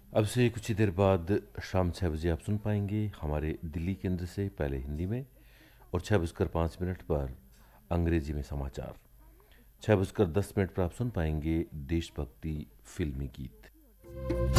अब से कुछ ही देर बाद शाम 6 बजे आप सुन पाएंगे हमारे दिल्ली केंद्र से, पहले हिंदी में और 6:05 पर अंग्रेजी में समाचार। 6:10 पर आप सुन पाएंगे देशभक्ति फिल्मी गीत।